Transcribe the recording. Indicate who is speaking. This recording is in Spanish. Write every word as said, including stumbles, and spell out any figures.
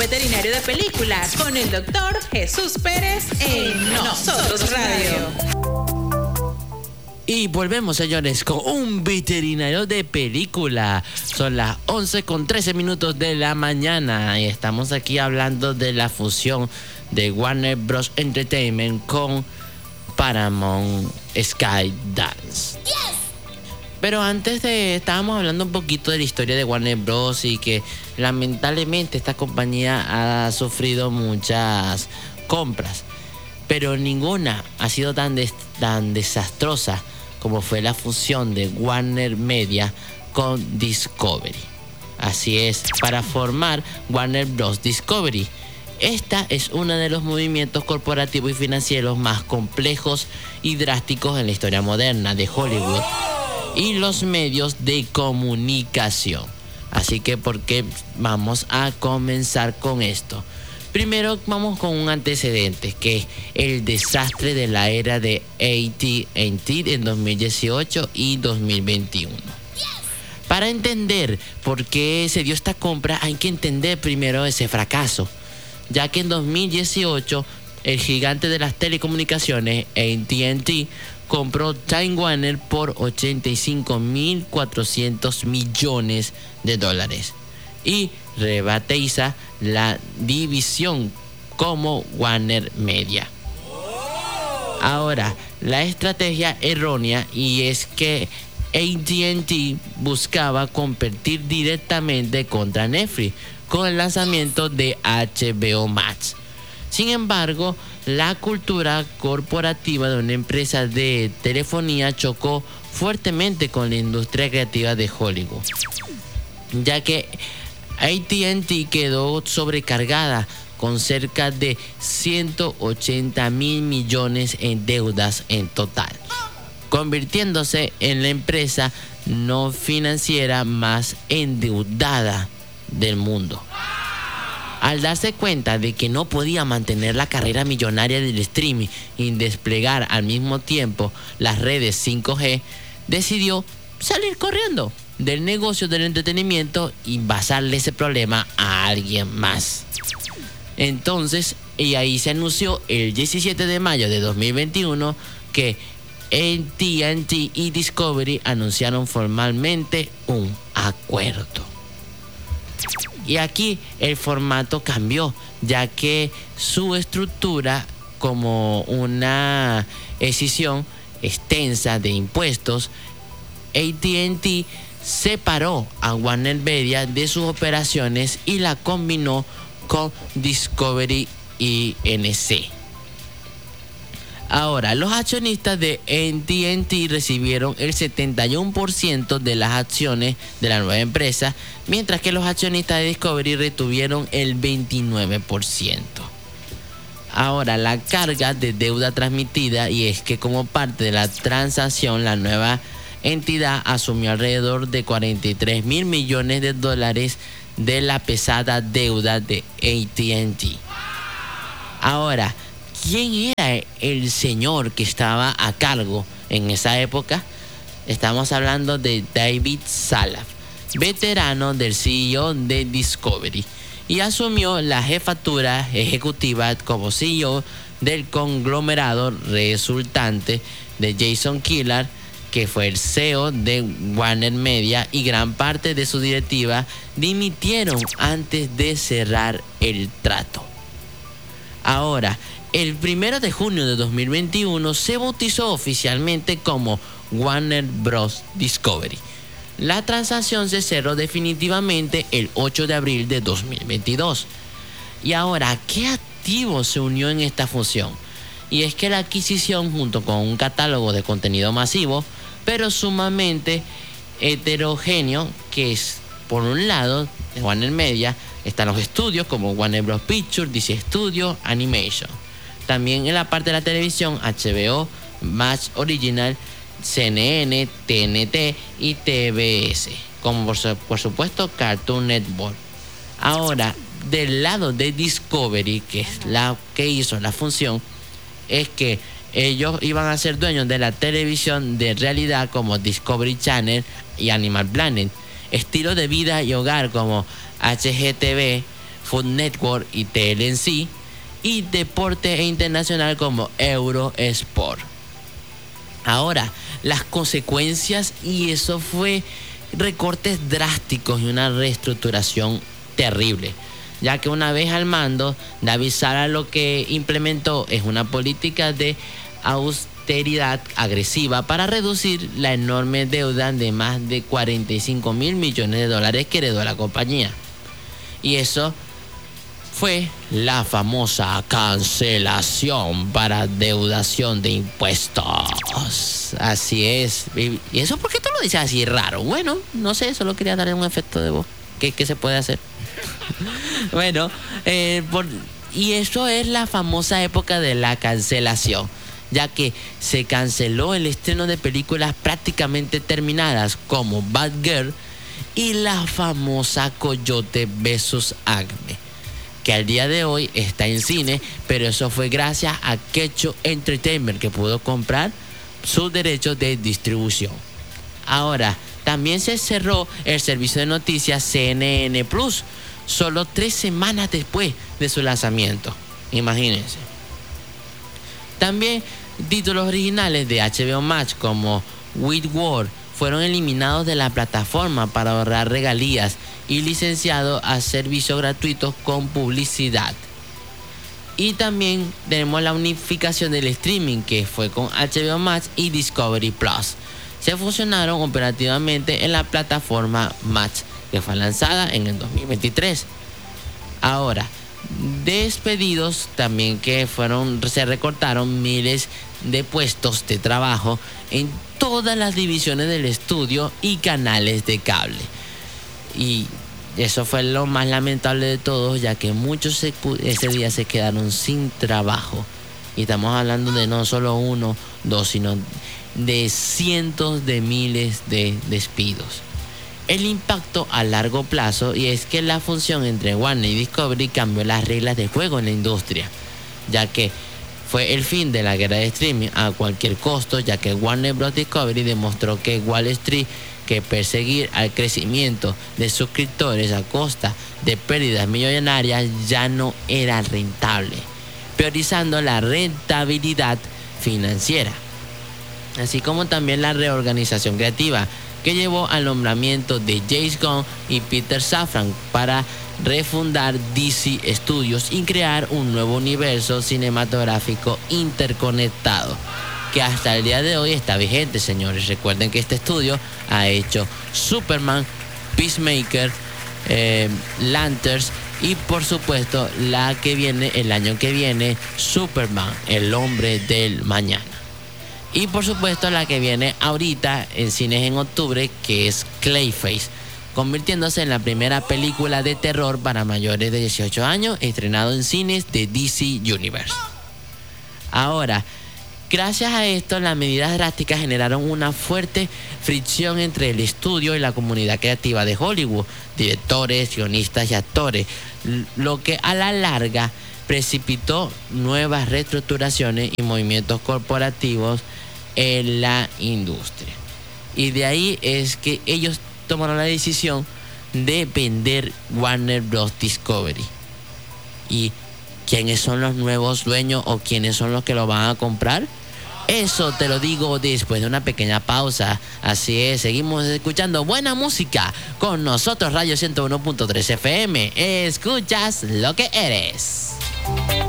Speaker 1: veterinario de películas con el doctor Jesús Pérez en Nosotros Radio.
Speaker 2: Y volvemos, señores, con un veterinario de película. Son las once con trece minutos de la mañana y estamos aquí hablando de la fusión de Warner Bros. Entertainment con Paramount Skydance. Yes. Pero antes de... estábamos hablando un poquito de la historia de Warner Bros. Y que lamentablemente esta compañía ha sufrido muchas compras, pero ninguna ha sido tan, des, tan desastrosa como fue la fusión de Warner Media con Discovery. Así es, para formar Warner Bros. Discovery. Esta es uno de los movimientos corporativos y financieros más complejos y drásticos en la historia moderna de Hollywood y los medios de comunicación. Así que, ¿por qué vamos a comenzar con esto? Primero vamos con un antecedente, que es el desastre de la era de A T and T en dos mil dieciocho y dos mil veintiuno. Para entender por qué se dio esta compra, hay que entender primero ese fracaso, ya que en dos mil dieciocho el gigante de las telecomunicaciones A T and T compró Time Warner por ochenta y cinco mil cuatrocientos millones de dólares y rebatiza la división como Warner Media. Ahora, la estrategia errónea y es que A T and T buscaba competir directamente contra Netflix con el lanzamiento de H B O Max. Sin embargo, la cultura corporativa de una empresa de telefonía chocó fuertemente con la industria creativa de Hollywood, ya que A T and T quedó sobrecargada con cerca de ciento ochenta mil millones en deudas en total, convirtiéndose en la empresa no financiera más endeudada del mundo. Al darse cuenta de que no podía mantener la carrera millonaria del streaming y desplegar al mismo tiempo las redes cinco G, decidió salir corriendo del negocio del entretenimiento y basarle ese problema a alguien más. Entonces, y ahí se anunció el diecisiete de mayo de dos mil veintiuno que A T and T y Discovery anunciaron formalmente un acuerdo. Y aquí el formato cambió, ya que su estructura, como una escisión extensa de impuestos, A T and T separó a Warner Media de sus operaciones y la combinó con Discovery y N C. Ahora, los accionistas de A T and T recibieron el setenta y uno por ciento de las acciones de la nueva empresa, mientras que los accionistas de Discovery retuvieron el veintinueve por ciento. Ahora, la carga de deuda transmitida, y es que como parte de la transacción, la nueva entidad asumió alrededor de cuarenta y tres mil millones de dólares de la pesada deuda de A T and T. Ahora, ¿quién era el señor que estaba a cargo en esa época? Estamos hablando de David Zaslav, veterano del C E O de Discovery, y asumió la jefatura ejecutiva como C E O del conglomerado resultante de Jason Kilar, que fue el C E O de Warner Media, y gran parte de su directiva dimitieron antes de cerrar el trato. Ahora, el primero de junio de dos mil veintiuno se bautizó oficialmente como Warner Bros. Discovery. La transacción se cerró definitivamente el ocho de abril de dos mil veintidós. Y ahora, ¿qué activo se unió en esta fusión? Y es que la adquisición, junto con un catálogo de contenido masivo, pero sumamente heterogéneo, que es, por un lado, de Warner Media, están los estudios como Warner Bros. Pictures, D C Studios, Animation. También en la parte de la televisión, H B O, Max Original, C N N, T N T y T B S, como por, su, por supuesto Cartoon Network. Ahora, del lado de Discovery, que es la que hizo la función, es que ellos iban a ser dueños de la televisión de realidad como Discovery Channel y Animal Planet, estilo de vida y hogar como H G T V, Food Network y T L C, y deporte internacional como Eurosport. Ahora, las consecuencias, y eso fue recortes drásticos y una reestructuración terrible, ya que una vez al mando, David Sara lo que implementó es una política de austeridad agresiva para reducir la enorme deuda de más de cuarenta y cinco mil millones de dólares que heredó la compañía. Y eso fue la famosa cancelación para adeudación de impuestos. Así es. ¿Y eso por qué tú lo dices así raro? Bueno, no sé, solo quería darle un efecto de voz. ¿Qué, qué se puede hacer? Bueno, eh, por, y eso es la famosa época de la cancelación, ya que se canceló el estreno de películas prácticamente terminadas como Bad Girl y la famosa Coyote versus Acme, que al día de hoy está en cine, pero eso fue gracias a Quecho Entertainment, que pudo comprar sus derechos de distribución. Ahora, también se cerró el servicio de noticias C N N Plus, solo tres semanas después de su lanzamiento. Imagínense. También títulos originales de H B O Max como Witwer fueron eliminados de la plataforma para ahorrar regalías y licenciados a servicios gratuitos con publicidad. Y también tenemos la unificación del streaming, que fue con H B O Max y Discovery Plus. Se fusionaron operativamente en la plataforma Max, que fue lanzada en el dos mil veintitrés. Ahora, despedidos también, que fueron, se recortaron miles de puestos de trabajo en todas las divisiones del estudio y canales de cable. Y eso fue lo más lamentable de todos, ya que muchos se, ese día se quedaron sin trabajo. Y estamos hablando de no solo uno, dos, sino de cientos de miles de despidos. El impacto a largo plazo, y es que la fusión entre Warner y Discovery cambió las reglas de juego en la industria, ya que fue el fin de la guerra de streaming a cualquier costo, ya que Warner Bros. Discovery demostró que Wall Street que perseguir al crecimiento de suscriptores a costa de pérdidas millonarias ya no era rentable, priorizando la rentabilidad financiera, así como también la reorganización creativa, que llevó al nombramiento de James Gunn y Peter Safran para refundar D C Studios y crear un nuevo universo cinematográfico interconectado, que hasta el día de hoy está vigente, señores. Recuerden que este estudio ha hecho Superman, Peacemaker, eh, Lanterns y por supuesto la que viene el año que viene, Superman, el hombre del mañana. Y por supuesto la que viene ahorita en cines en octubre, que es Clayface, convirtiéndose en la primera película de terror para mayores de dieciocho años estrenado en cines de D C Universe. Ahora, gracias a esto, las medidas drásticas generaron una fuerte fricción entre el estudio y la comunidad creativa de Hollywood, directores, guionistas y actores, lo que a la larga precipitó nuevas reestructuraciones y movimientos corporativos en la industria. Y de ahí es que ellos tomaron la decisión de vender Warner Bros. Discovery. ¿Y quiénes son los nuevos dueños o quiénes son los que lo van a comprar? Eso te lo digo después de una pequeña pausa. Así es, seguimos escuchando buena música con nosotros, Radio ciento uno punto tres F M. Escuchas lo que eres.